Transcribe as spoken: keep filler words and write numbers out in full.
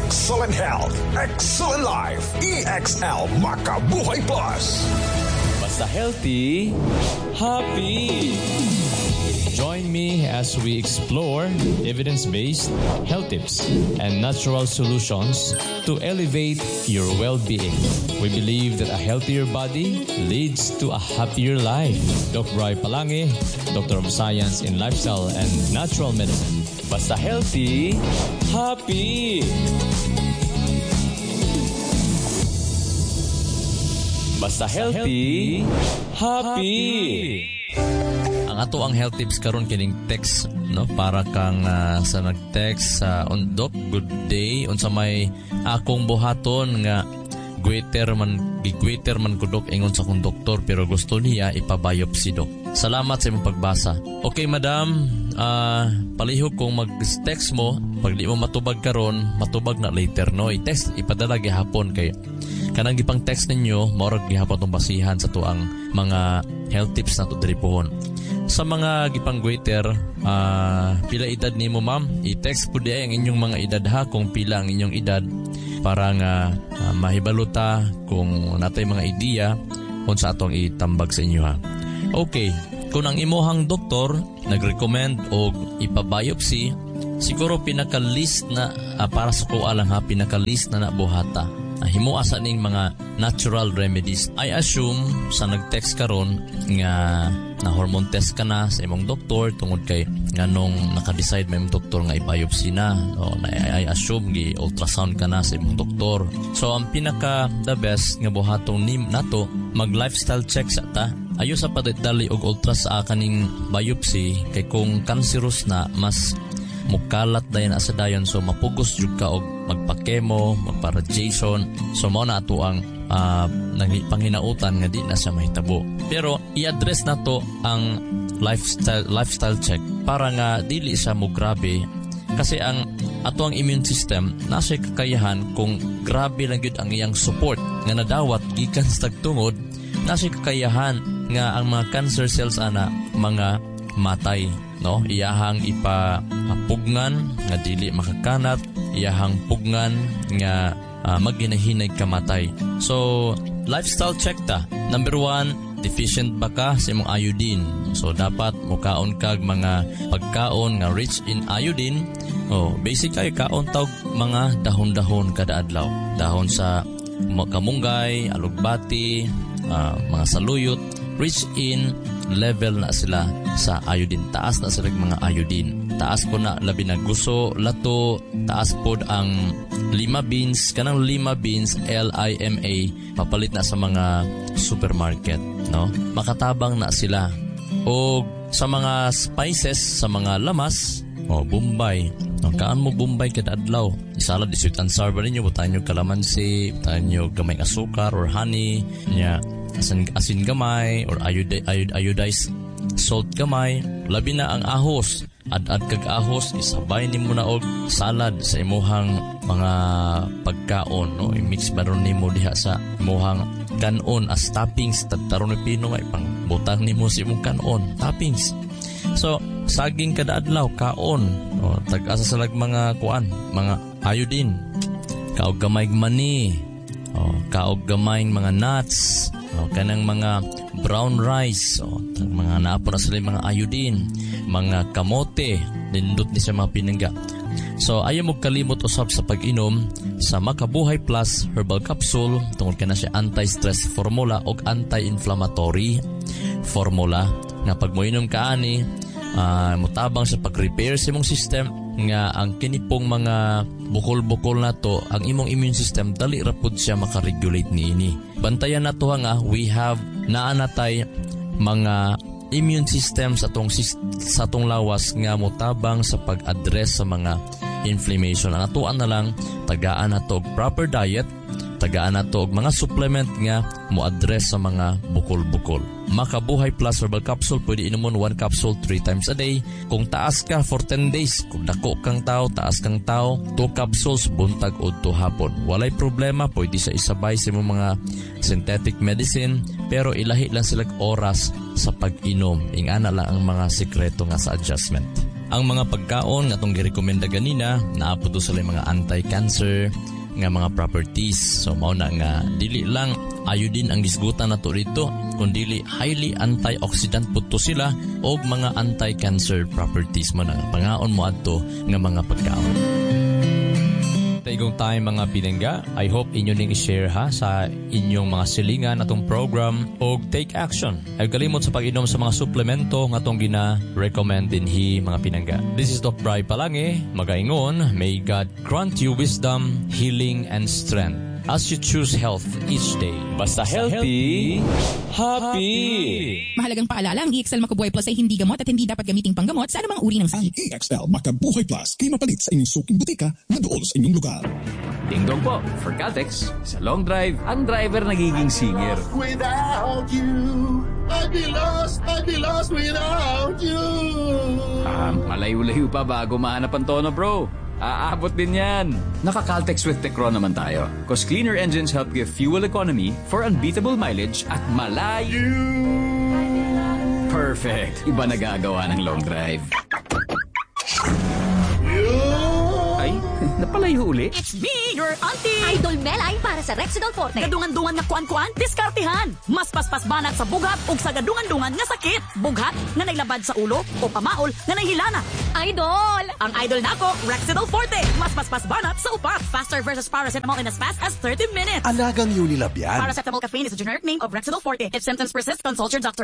Excellent health, excellent life. E X L Makabuhay Plus. Basta healthy, happy. Join me as we explore evidence-based health tips and natural solutions to elevate your well-being. We believe that a healthier body leads to a happier life. Doctor Roy Palangi, Doctor of Science in Lifestyle and Natural Medicine. Basta healthy, happy. Basta healthy, happy. Ang ato ang health tips karon kining text no para kang uh, sa nag-text sa uh, on doc good day unsa may akong buhaton nga gwaiter man gigwaiter man kudok ingon sa kong doktor pero gusto niya ipabiopsy dok. Salamat sa imong pagbasa. Okay madam, uh, palihog kung mag-text mo pag di mo matubag karon matubag na later no i-text ipadala gihapon kay kanang gipang text ninyo maurag gihapon tong basihan sa tuang mga health tips na to diri pohon. Sa mga gipang-gwaiter, uh, pila edad nimo ma'am? I-text po di ang inyong mga edad ha kung pila ang inyong edad para nga uh, mahibaluta kung natay mga ideya kung sa atong itambag sa inyo ha. Okay, kung ang imuhang doktor nag-recommend o ipabiopsy, siguro pinaka-list na uh, para sa kuha lang ha, pinaka-list na nabuhata. Uh, himuha sa ning mga natural remedies. I assume sa nag-text karon nga na hormone test ka na sa imong doktor tungod kay nganong naka-decide may imong doktor nga i-biopsy na o na I assume gi ultrasound ka na sa imong doktor. So ang pinaka the best nga buhatong nim nato mag lifestyle check sa ta. Ayo sa padali og ultras sa kaning biopsy kay kung cancerous na mas mukalat dayon asa dayon so mapugos jud ka og magpa-chemo, magpa-radiation. So mao na ato ang uh, panghinautan nga di na siya mahitabo. Pero i-address na to ang lifestyle lifestyle check para nga dili siya mo grabe kasi ang ato ang immune system nasa kakayahan kung grabe lang gyud ang iyang support nga nadawat gikan sa tagtungod nasa kakayahan nga ang mga cancer cells ana mga matay no iyahang ipapugnan nga dili makakanat iyahang pugnan nga uh, maginahinay kamatay. So lifestyle check ta. Number one, deficient ba ka sa imong iodine? So dapat mukaon kag mga pagkaon nga rich in iodine. Oh, basic kay kaon tawag mga dahon-dahon kada adlaw. Dahon sa kamunggay, alugbati, uh, mga saluyot, rich in level na sila sa iodine. Taas na sila mga iodine. Taas po na labi na guso, lato, taas po ang lima beans, kanang lima beans, L I M A, papalit na sa mga supermarket, no? Makatabang na sila. O sa mga spices, sa mga lamas, o Bombay, no? Kaan mo Bombay kada adlaw? Isalad, isuitan sarba ninyo, butaan nyo kalamansi, butaan nyo gamay asukar or honey, niya, asin, asin gamay, or iodi, iod, iodized salt gamay, labi na ang ahos, ad-ad kag ahos, isabay nimo na og salad sa imuhang mga pagkaon, no? I-mix ba ron nimo diha sa imuhang kanon as toppings, tagtaron ni Pino ay pang butang nimo sa imong kanon, toppings. So, saging kada adlaw, kaon, no? Tag-asa sa lag mga kuan, mga iodine, kaog gamay mani, oh, kaog gamay mga nuts, oh, kanang mga brown rice, oh, mga naapon na sila mga iodine, mga kamote, nindot ni sa mga pinangga. So, ayaw mo kalimot usap sa pag-inom sa Makabuhay Plus Herbal Capsule tungkol ka na siya anti-stress formula o anti-inflammatory formula nga pag mo inom ka ani, uh, mutabang sa pag-repair sa imong system nga ang kinipong mga bukol-bukol na to, ang imong immune system dali rapod siya makaregulate niini. Bantayan na to nga, we have naanatay mga immune system sa tong sa tong lawas nga motabang sa pag-address sa mga inflammation. Ang atuan na lang tagaan na to og proper diet, tagaan na to og mga supplement nga mo-address sa mga bukol-bukol. Makabuhay Plus Herbal Capsule, pwede inumon one capsule three times a day. Kung taas ka for ten days, kung dako kang tao, taas kang tao, two capsules buntag o to hapon. Walay problema, pwede sa isabay sa mga synthetic medicine, pero ilahi lang sila oras sa pag-inom. Ingana lang ang mga sikreto nga sa adjustment. Ang mga pagkaon nga itong girekomenda ganina, naapo to sila mga anti-cancer nga mga properties. So mao na nga dili lang iodine ang gisgutan nato rito, kundi highly antioxidant pud to sila o mga anti-cancer properties mo na pangaon mo adto nga mga pagkaon. Taigong time mga pinangga, I hope inyo ning i-share ha sa inyong mga silingan atong program o take action. Ay kalimot sa pag-inom sa mga suplemento nga atong gina-recommend dinhi mga pinangga. This is Doc Bri Palange, magaingon, may God grant you wisdom, healing, and strength as you choose health each day. Basta healthy, happy! Mahalagang paalala, ang E X L Macabuhay Plus ay hindi gamot at hindi dapat gamiting panggamot sa anumang uri ng sakit. Ang E X L Macabuhay Plus kay mapalit sa inyong suking butika na doon sa inyong lugar. Ding-dong po, for Caltex, sa long drive, ang driver nagiging singer. Without you, I'd be lost, I'd be lost without you. Ah, malayo-layo pa bago mahanap ang tono, bro. Aabot din yan. Naka-Caltex with Tecron naman tayo. Cause cleaner engines help give fuel economy for unbeatable mileage at malayo. Perfect. Iba nagagawa ng long drive. Ay, napalayo uli. It's me, your auntie! Idol Melay para sa Rexidol Forte. Gadungan-dungan nga kuan-kuan, diskartihan. Mas paspas banat sa bugat ug sa gadungan-dungan nga sakit. Bughat nga nailabad sa ulo o pamaol nga nahilana. Idol! Ang idol nako, Rexidol Forte. Mas paspas banat sa upat. Faster versus paracetamol in as fast as thirty minutes. Alagang Unilab yan. Paracetamol caffeine is a generic name of Rexidol Forte. If symptoms persist, consult your doctor.